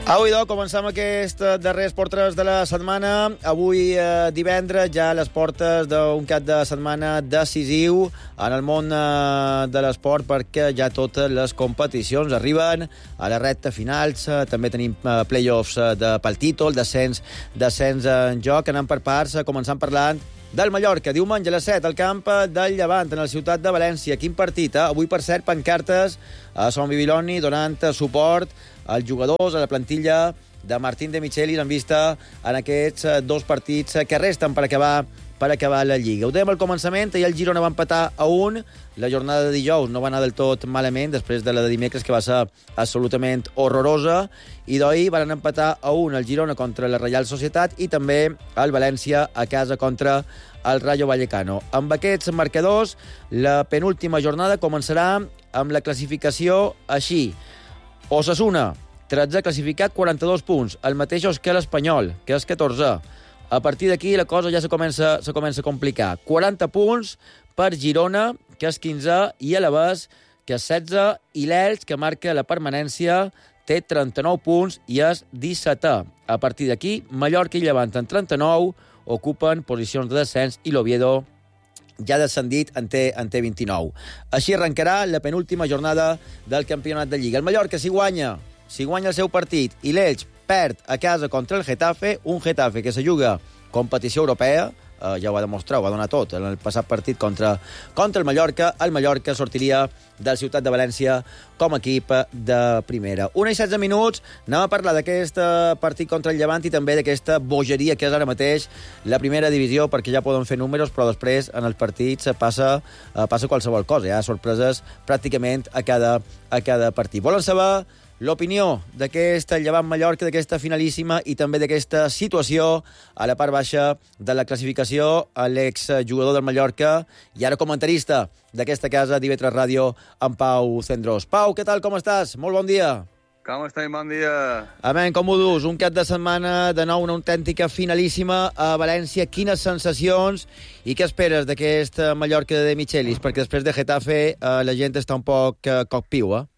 Avui, comencem aquest darrer Esport 3 de la setmana. Avui, divendres, ja a les portes d'un cap de setmana decisiu en el món de l'esport, perquè ja totes les competicions arriben a la recta finals. També tenim play-offs pel títol, descens en joc. Anem per parts, començant parlant del Mallorca. Diumenge a les 7, al camp del Llevant, en la ciutat de València. Quin partit, eh? Avui, per cert, pancartes a Son Bibiloni donant suport als jugadors, a la plantilla de Martín de Michelis en vista en aquests dos partits que resten per acabar la Lliga. Ho dèiem al començament, ahir el Girona va empatar a 1. La jornada de dijous no va anar del tot malament, després de la de dimecres, que va ser absolutament horrorosa, i d'ahir van empatar a 1 el Girona contra la Reial Societat i també el València a casa contra el Rayo Vallecano. Amb aquests marcadors, la penúltima jornada començarà amb la classificació així. Osasuna, 13, classificat, 42 punts. El mateix que l'Espanyol, que és 14. A partir d'aquí la cosa ja se comença a complicar. 40 punts per Girona, que és 15, i Alavés, que és 16, i l'Elx, que marca la permanència, té 39 punts i és 17. A partir d'aquí, Mallorca i Llevant en 39 ocupen posicions de descens i l'Oviedo ja descendit en té 29. Així arrencarà la penúltima jornada del campionat de Lliga. El Mallorca, si guanya el seu partit i l'Elx perd a casa contra el Getafe, un Getafe que se juga competició europea, ja ho va demostrar, ho va donar tot en el passat partit contra el Mallorca sortiria del Ciutat de València com a equip de primera. 1:16 minuts, anem a parlar d'aquest partit contra el Llevant i també d'aquesta bogeria que és ara mateix la primera divisió, perquè ja poden fer números, però després en els partits passa qualsevol cosa. Hi ha sorpreses pràcticament a cada partit. Volen saber l'opinió d'aquest Llevant-Mallorca, d'aquesta finalíssima i també d'aquesta situació a la part baixa de la classificació, a l'exjugador del Mallorca i ara comentarista d'aquesta casa d'IV3 Ràdio, en Pau Cendrós. Pau, què tal, com estàs? Molt bon dia. Com estàs? Bon dia. Amén, com ho dus? Un cap de setmana, de nou una autèntica finalíssima a València. Quines sensacions i què esperes d'aquest Mallorca de Michelis? Perquè després de Getafe la gent està un poc cocpiu, eh?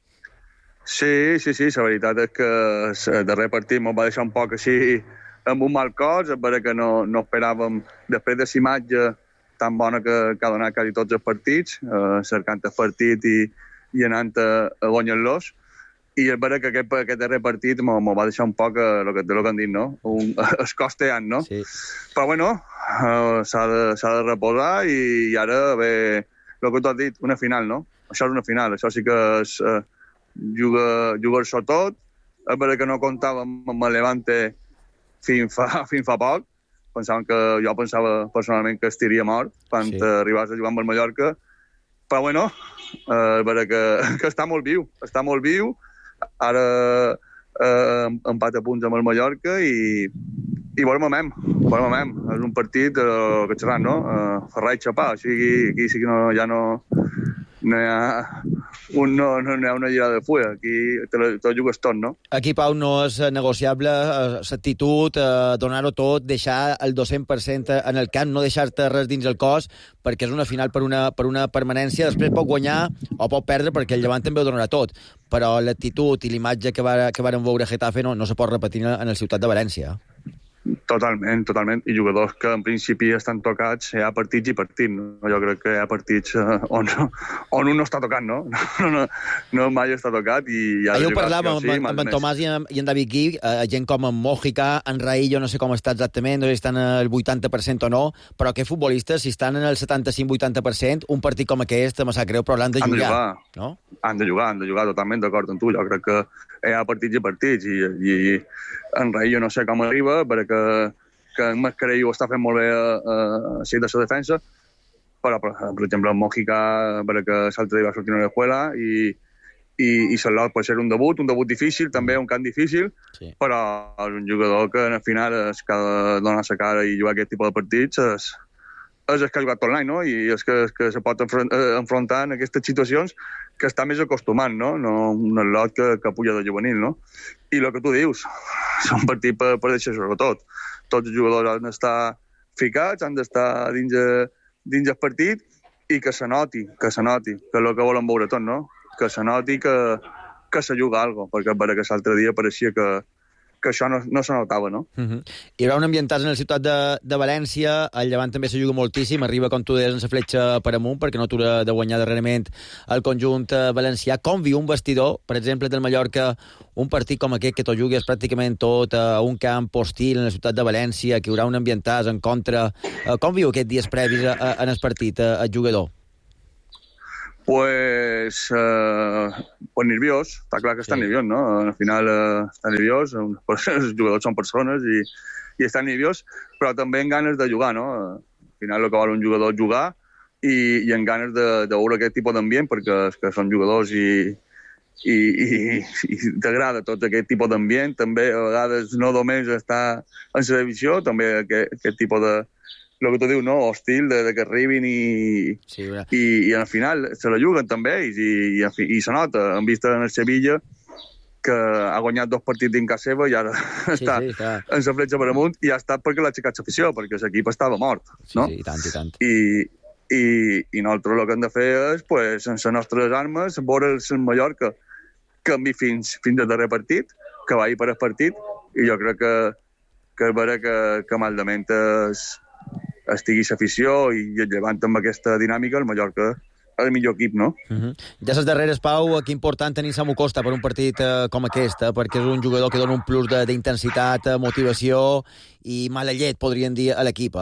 Sí, la veritat és que el darrer partit ens va deixar un poc així amb un mal cos, és vera que no esperàvem, després de la imatge tan bona que ha donat quasi tots els partits, cercant el partit i anant a guanyar-los, i és vera que aquest darrer partit ens va deixar un poc el que han dit, no? Els costeant, no? Sí. Però bueno, s'ha de reposar i ara ve el que tu has dit, una final, no? Això és una final, això sí que és jugar-s'ho tot. És vera que no comptàvem amb el Levante fins fa poc. Jo pensava personalment que estiria mort quan arribàs a jugar amb el Mallorca. Però bueno, és vera que està molt viu. Ara empat a punts amb el Mallorca i veurem. És un partit que xerran, no? Ferrar i xapar. O sigui, aquí sí que ja no hi ha una lligada de fulla. Aquí te jugues tot, no? Aquí, Pau, no és negociable l'actitud, donar-ho tot, deixar el 200% en el camp, no deixar-te res dins el cos, perquè és una final per una permanència. Després pot guanyar o pot perdre, perquè el Llevant també ho donarà tot. Però l'actitud i l'imatge que varen veure a Getafe no se pot repetir en el Ciutat de València. Totalment. I jugadors que en principi estan tocats, hi ha partits i partits, no? Jo crec que hi ha partits on un no està tocat, no? No mai està tocat i ja... Ahir ho parlàvem amb en Tomàs i en David Gui, gent com en Mójica, en Raillo, no sé com està exactament, no sé si estan al 80% o no, però que futbolistes, si estan en el 75-80%, un partit com aquest em sap greu, però l'han de jugar, no? Han de jugar, totalment d'acord amb tu. Jo crec que hi ha partits i partits i en Raillo no sé com arriba, perquè en Mascarell ho està fent molt bé a la defensa, però, per exemple, en Mójica, perquè l'altre dia va sortir una escuela i Salot pot ser un debut difícil, també un camp difícil, sí. Però és un jugador que al final és que ha de donar la cara i jugar aquest tipus de partits és el que ha jugat tot l'any, no? I és que se pot enfrontar en aquestes situacions que està més acostumat, no? No un lot que puja de juvenil, no? I el que tu dius, és un partit per deixar sobretot. Tots els jugadors han d'estar ficats, han d'estar dins el partit i que se noti, que és el que volen veure tot, no? Que se noti que se juga alguna cosa, perquè l'altre dia pareixia que això no se notava, no? Hi haurà un ambientàs en la ciutat de València, el Llevant també se juga moltíssim, arriba, com tu deies, en la fletxa per amunt, perquè no atura de guanyar darrerament el conjunt valencià. Com viu un vestidor, per exemple, del Mallorca, un partit com aquest, que t'ho jugues pràcticament tot a un camp hostil en la ciutat de València, que hi haurà un ambientàs en contra? Com viu aquests dies previs en el partit, el jugador? Pues nerviós, està clar que està nerviós, no? Al final està nerviós, els jugadors són persones i està nerviós, però també amb ganes de jugar, no? Al final el que vol un jugador jugar i amb ganes de veure aquest tipus d'ambient, perquè que són jugadors i t'agrada tot aquest tipus d'ambient. També a vegades no només estar en la divisió, també aquest tipus de el que tu dius, no? Hostil, de que arribin i al final se la juguen també i se nota. Hem vist en el Sevilla que ha guanyat 2 partits dins casa seva i ara està en la fletxa per amunt i ha estat perquè l'ha aixecat l'afició, perquè l'equip estava mort, no? Sí, i tant, i tant. I nosaltres el que hem de fer és, pues, en les nostres armes, veure el Mallorca canvi fins al darrer partit, que vagi per el partit, i jo crec que és vera que malament estigui l'afició i el Llevant amb aquesta dinàmica, el Mallorca és el millor equip, no? Ja les darreres, Pau, que important tenir Samu Costa per un partit com aquest, perquè és un jugador que dona un plus d'intensitat, motivació i mala llet, podríem dir, a l'equip,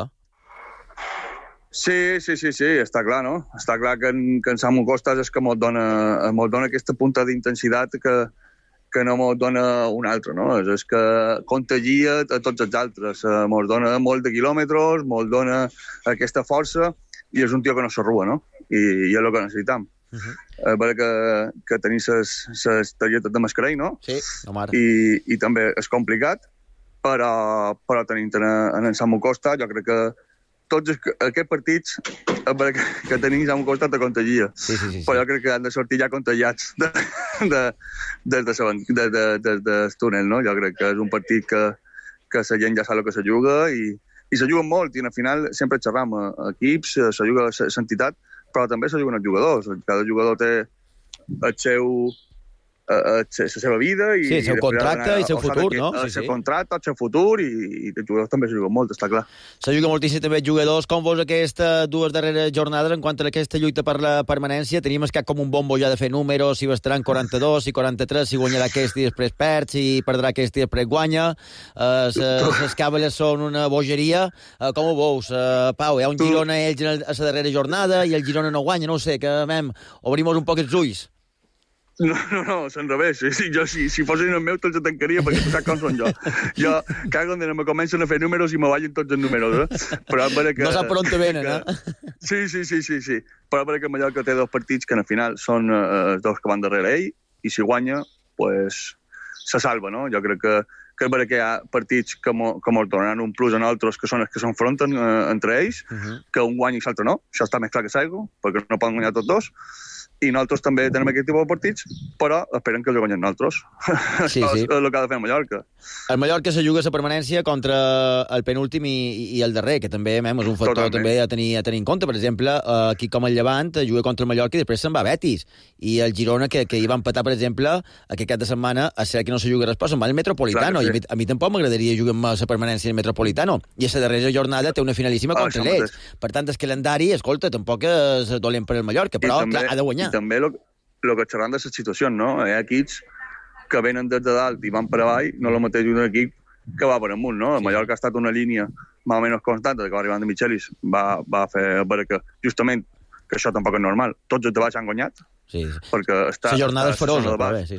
Sí, està clar, no? Està clar que en Samu Costa és que mos dona aquesta punta d'intensitat que no mos dona un altre, no? És que contagia a tots els altres. Mos dona molt de quilòmetres, mos dona aquesta força i és un tio que no s'arrua, no? I és el que necessitam. Que tenir les targetes de mascarell, no? Sí, no mare. I també és complicat, però tenint en Samu Costa, jo crec que tots aquests partits que tenim Samu Costa te contagia. Sí. Però jo crec que han de sortir ja contagiats des del túnel, no? Jo crec que és un partit que la gent ja sap el que se juga i se juguen molt, i al final sempre xerram equips, se juga l'entitat, però també se juguen els jugadors. Cada jugador té la seva vida i el seu contracte i el seu futur, no? El seu contracte, el seu futur i els jugadors també se juguen molt, està clar. Se juga moltíssim també els jugadors. Com veus aquestes 2 darreres jornades en quant a aquesta lluita per la permanència? Tenim escat com un bombo ja de fer números, si bastaran 42, si 43, si guanyarà aquest i després perd, si perdrà aquest i després guanya. Les càbales són una bogeria. Com ho veus, Pau? Hi ha un Girona ells a la darrera jornada i el Girona no guanya, no ho sé, que obrim un poc els ulls. No, és al revés. Si fossin els meus, tots els tancaria, perquè tu saps com són jo. Jo, cada cop me comencen a fer números i me ballen tots els números, Però que, no sap per on te venen, Sí. Però que Mallorca té 2 partits que al final són els 2 que van darrere ell, i si guanya, pues, se salva, no? Jo crec que és vera que hi ha partits que mos donaran un plus a nosaltres, que són els que s'enfronten entre ells, que un guanya i l'altre no. Això està més clar que l'aigua, perquè no poden guanyar tots 2. I nosaltres també tenim aquest tipus de partits, però esperen que els guanyem nosaltres. Sí. És el que ha de fer el Mallorca. El Mallorca se juga la permanència contra el penúltim i el darrer, que també és un factor també a tenir en compte. Per exemple, aquí com el Llevant juga contra el Mallorca i després se'n va a Betis. I el Girona, que hi va empatar, per exemple, aquest cap de setmana, a ser que no se juga res, se'n va al Metropolitano. Sí. I a mi tampoc m'agradaria jugar amb la permanència al Metropolitano. I a la darrera jornada té una finalíssima contra l'Elx. Per tant, el calendari, escolta, tampoc és dolent per al Mallorca, però també, clar, ha de guanyar. I també el que xerram de la situació, no? Hi ha equips que venen des de dalt i van per avall, no el mateix un equip que va per amunt, no? El Mallorca ha estat una línia més o menys constante, que va arribant de Michelis, va fer que justament, que això tampoc és normal, tots els de baix han guanyat, perquè la jornada és ferosa,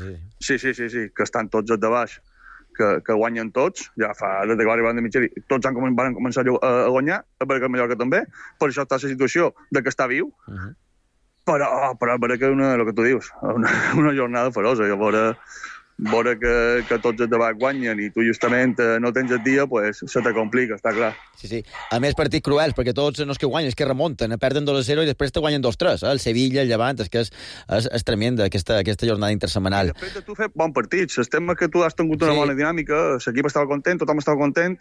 sí, que estan tots els de baix, que guanyen tots, ja fa, des que va arribar de Michelis, tots van començar a guanyar, perquè el Mallorca també, per això està la situació de que està viu, però és que el que tu dius, una jornada ferosa, i veure que tots els de baix guanyen i tu justament no tens el dia, pues se te complica, està clar. Sí. A més, partits cruels, perquè tots no és que guanyen, és que remunten, perden 2-0 i després te guanyen 2-3, el Sevilla, el Llevant, és que és tremenda aquesta jornada intersetmanal. I després de tu fer bons partits, el tema que tu has tingut una bona dinàmica, l'equip estava content, tothom estava content,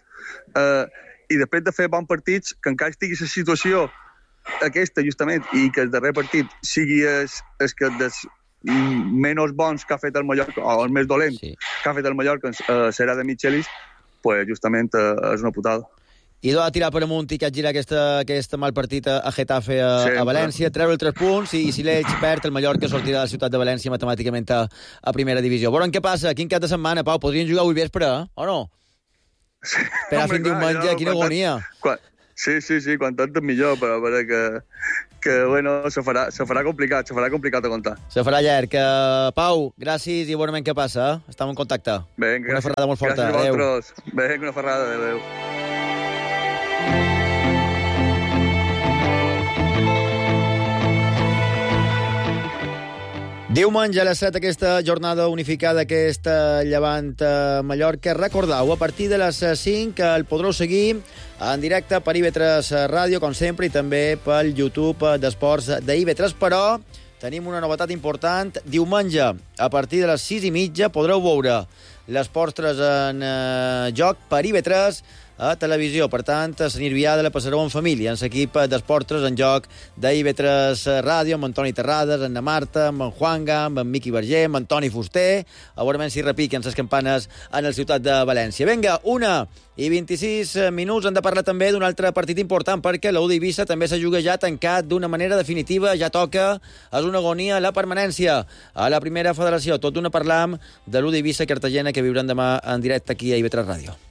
i després de fer bons partits, que encara estigui la situació aquesta, justament, i que el darrer partit sigui el que menys bons que ha fet el Mallorca, o els més dolents que ha fet el Mallorca serà de Michelis, pues justament és una putada. I de tirar per amunt i que girar aquest mal partit a Getafe a València, treure els 3 punts i si l'Elx perd, el Mallorca sortirà de la ciutat de València matemàticament a primera divisió. Veurem què passa, quin cap de setmana, Pau, podrien jugar avui vespre, o no? Sí, per a fin diumenge, quina agonia. Sí, quan tant millor, però que bueno, se farà complicat de comptar. Se farà llarg. Pau, gràcies i veurem què passa. Estem en contacte. Vinga, una ferrada molt forta. Gràcies a vosaltres. Vinga, una ferrada. Adéu. Diumenge a les 7, aquesta jornada unificada, aquesta Llevant-Mallorca. Recordeu, a partir de les 5 que el podreu seguir en directe per IB3 Ràdio, com sempre, i també pel YouTube d'Esports d'IB3, però tenim una novetat important. Diumenge, a partir de les 6:30, podreu veure les postres en joc per IB3 a televisió. Per tant, a Sant Irviada la passareu en família, en l'equip d'Esportres en joc d'IB3 Ràdio, amb Antoni Terrades, amb na Marta, amb en Juanga, amb en Miqui Verger, amb Antoni Fuster, a veure si repiquen les campanes en la ciutat de València. Vinga, 1:26. Hem de parlar també d'un altre partit important, perquè l'U d'Eivissa també s'ha jugat tancat d'una manera definitiva, ja toca, és una agonia la permanència a la primera federació. Tot d'una parlam de l'U d'Eivissa Cartagena, que viurem demà en directe aquí a IB3 Ràdio.